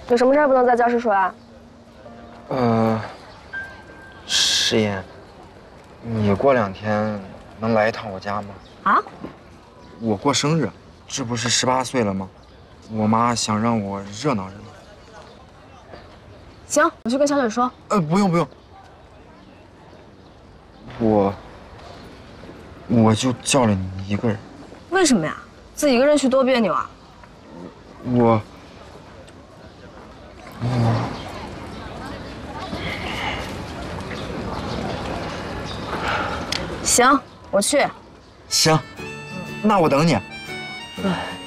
有什么事不能在教室说啊？ 诗妍，你过2天能来一趟我家吗？ 啊？ 我过生日，这不是18岁了吗？我妈想让我热闹热闹。 行，我去跟小雪说。 不用。我就叫了你一个人。 为什么呀？自己一个人去多别扭啊！行，我去。 行，那我等你。 哎。